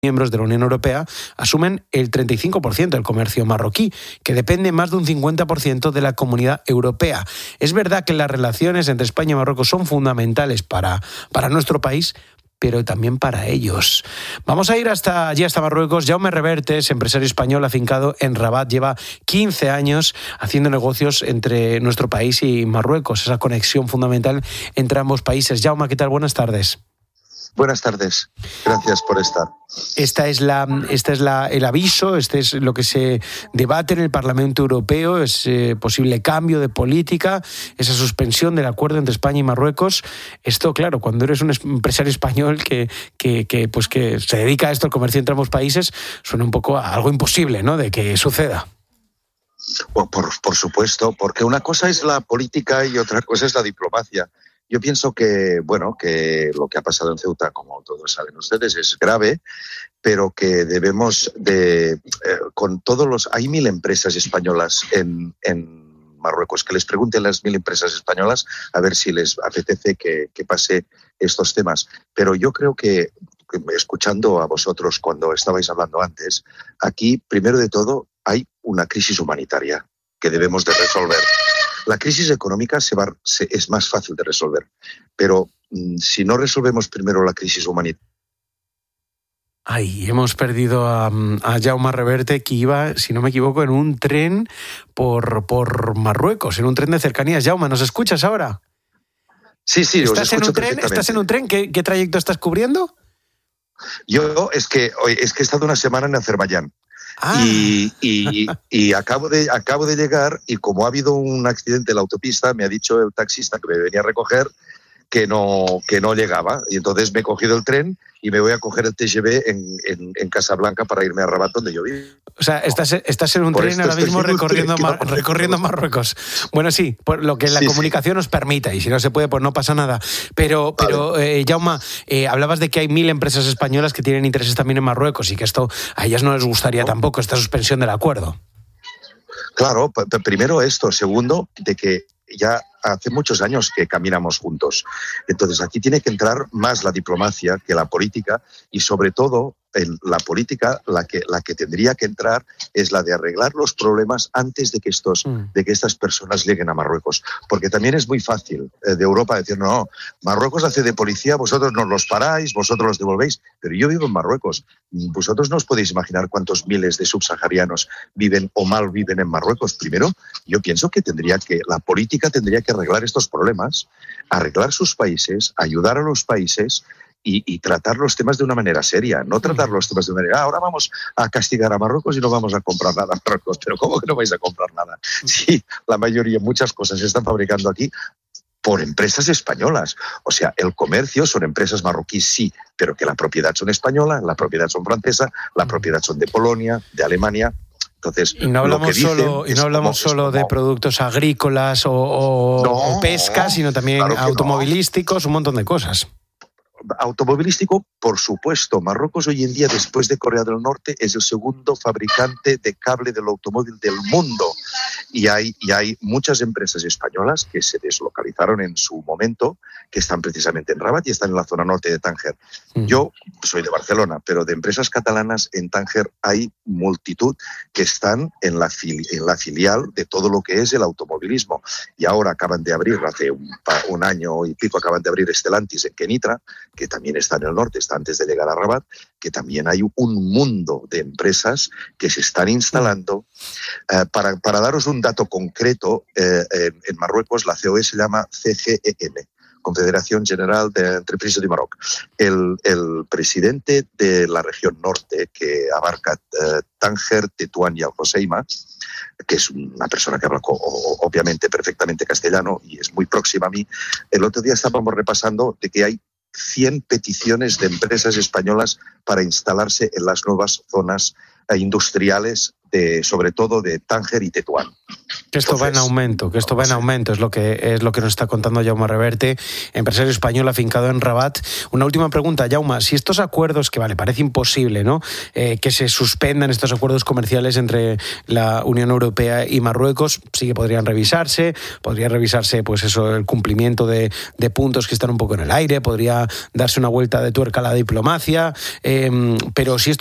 miembros de la Unión Europea asumen el 35% del comercio marroquí, que depende más de un 50% de la Comunidad Europea. Es verdad que las relaciones entre España y Marruecos son fundamentales para nuestro país, pero también para ellos. Vamos a ir hasta Marruecos. Jaume Revertes, empresario español afincado en Rabat, lleva 15 años haciendo negocios entre nuestro país y Marruecos, esa conexión fundamental entre ambos países. Jaume, ¿qué tal? Buenas tardes. Buenas tardes, gracias por estar. Este es el aviso, este es lo que se debate en el Parlamento Europeo, es posible cambio de política, esa suspensión del acuerdo entre España y Marruecos. Esto, claro, cuando eres un empresario español que se dedica a esto, el comercio entre ambos países, suena un poco a algo imposible, ¿no?, de que suceda. Por supuesto, porque una cosa es la política y otra cosa es la diplomacia. Yo pienso que lo que ha pasado en Ceuta, como todos saben ustedes, es grave, pero que debemos hay 1.000 empresas españolas en Marruecos, que les pregunten a las 1.000 empresas españolas a ver si les apetece que pase estos temas. Pero yo creo que, escuchando a vosotros cuando estabais hablando antes, aquí, primero de todo, hay una crisis humanitaria que debemos de resolver. La crisis económica es más fácil de resolver, pero si no resolvemos primero la crisis humanitaria... Hemos perdido a Jaume Reverte, que iba, si no me equivoco, en un tren por Marruecos, en un tren de cercanías. Jaume, ¿nos escuchas ahora? Sí, os escucho perfectamente. ¿Estás en un tren? ¿Qué trayecto estás cubriendo? Yo es que he estado una semana en Azerbaiyán. Y acabo de llegar, y como ha habido un accidente en la autopista, me ha dicho el taxista que me venía a recoger que no llegaba, y entonces me he cogido el tren y me voy a coger el TGV en Casablanca para irme a Rabat, donde yo vivo. O sea, estás en un tren ahora mismo recorriendo Marruecos. Bueno, sí, por lo que la comunicación nos permita, y si no se puede, pues no pasa nada. Pero Jaume, hablabas de que hay 1.000 empresas españolas que tienen intereses también en Marruecos y que esto a ellas no les gustaría tampoco, esta suspensión del acuerdo. Claro, primero esto. Segundo, de que ya hace muchos años que caminamos juntos. Entonces aquí tiene que entrar más la diplomacia que la política, y sobre todo en la política la que tendría que entrar es la de arreglar los problemas antes de que estas personas lleguen a Marruecos. Porque también es muy fácil de Europa decir, no, Marruecos hace de policía, vosotros nos los paráis, vosotros los devolvéis, pero yo vivo en Marruecos. Vosotros no os podéis imaginar cuántos miles de subsaharianos viven o mal viven en Marruecos. Primero, yo pienso que la política tendría que arreglar estos problemas, arreglar sus países, ayudar a los países y tratar los temas de una manera seria, no tratar los temas de una manera, ahora vamos a castigar a Marruecos y no vamos a comprar nada a Marruecos. Pero ¿cómo que no vais a comprar nada? Sí, la mayoría, muchas cosas se están fabricando aquí por empresas españolas. O sea, el comercio son empresas marroquíes, sí, pero que la propiedad son española, la propiedad son francesa, la propiedad son de Polonia, de Alemania. Entonces, y no hablamos solo de productos agrícolas o pesca, sino también automovilísticos, un montón de cosas. Automovilístico, por supuesto. Marruecos hoy en día, después de Corea del Norte, es el segundo fabricante de cable del automóvil del mundo. Y hay muchas empresas españolas que se deslocalizaron en su momento, que están precisamente en Rabat y están en la zona norte de Tánger. Yo soy de Barcelona, pero de empresas catalanas en Tánger hay multitud que están en la filial de todo lo que es el automovilismo. Y ahora acaban de abrir, hace un año y pico, acaban de abrir Stellantis en Kenitra, que también está en el norte, está antes de llegar a Rabat, que también hay un mundo de empresas que se están instalando. Para daros un dato concreto, en Marruecos la COE se llama CGEM, Confederación General de Entreprises de Maroc. El presidente de la región norte, que abarca Tánger, Tetuán y Al Hoceima, que es una persona que habla obviamente perfectamente castellano y es muy próxima a mí, el otro día estábamos repasando de que hay 100 peticiones de empresas españolas para instalarse en las nuevas zonas industriales sobre todo de Tánger y Tetuán. Que esto va en aumento, es lo que nos está contando Jaume Reverte, empresario español afincado en Rabat. Una última pregunta, Jaume, si estos acuerdos, que parece imposible, ¿no?, que se suspendan estos acuerdos comerciales entre la Unión Europea y Marruecos, sí que podría revisarse, pues eso, el cumplimiento de puntos que están un poco en el aire, podría darse una vuelta de tuerca a la diplomacia, pero si estos